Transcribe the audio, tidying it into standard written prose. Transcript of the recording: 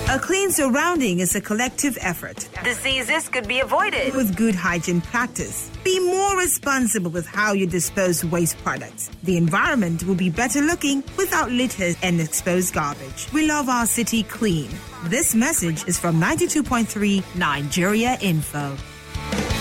A clean surrounding is a collective effort. Diseases could be avoided with good hygiene practice. Be more responsible with how you dispose waste products. The environment will be better looking without litter and exposed garbage. We love our city clean. This message is from 92.3 Nigeria Info.